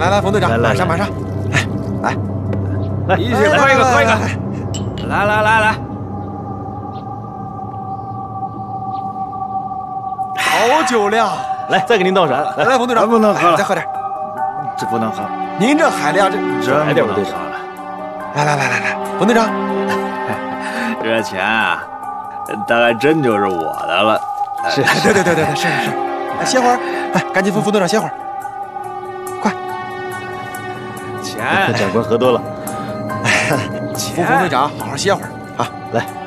来，冯队长，马上，来，一起喝一个，来，好酒量， 来，再给您倒上。 来，冯队长， 不能喝了， 再喝点。 这不能喝， 您这海量， 这来点吧，队长。 来，冯队长， 这钱啊，大概真就是我的了。 是，对，是。哎，歇会儿，哎，赶紧扶副队长歇会儿，快。 钱， 长官喝多了。 扶副队长好好歇会儿啊， 来。